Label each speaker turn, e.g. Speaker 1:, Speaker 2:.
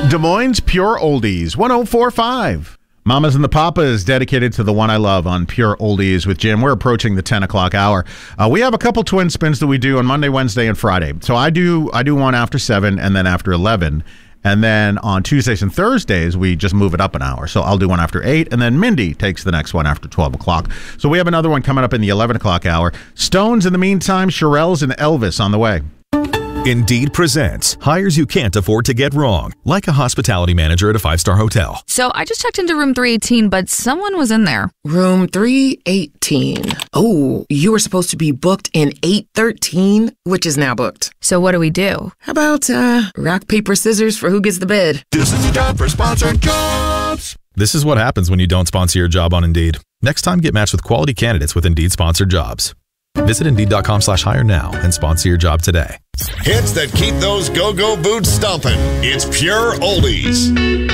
Speaker 1: Des Moines Pure Oldies, 104.5. Mamas and the Papas, dedicated to the one I love on Pure Oldies with Jim. We're approaching the 10 o'clock hour. We have a couple twin spins that we do on Monday, Wednesday, and Friday. So I do one after 7 and then after 11. And then on Tuesdays and Thursdays, we just move it up an hour. So I'll do one after 8, and then Mindy takes the next one after 12 o'clock. So we have another one coming up in the 11 o'clock hour. Stones in the meantime, Shirelles and Elvis on the way.
Speaker 2: Indeed presents hires you can't afford to get wrong, like a hospitality manager at a 5-star hotel.
Speaker 3: So I just checked into room 318, but someone was in there.
Speaker 4: Room 318. Oh, you were supposed to be booked in 813, which is now booked.
Speaker 3: So what do we do?
Speaker 4: How about rock, paper, scissors for who gets the bed?
Speaker 5: This is the time for sponsored jobs.
Speaker 2: This is what happens when you don't sponsor your job on Indeed. Next time, get matched with quality candidates with Indeed sponsored jobs. Visit Indeed.com/hire now and sponsor your job today.
Speaker 5: Hits that keep those go-go boots stomping. It's Pure Oldies.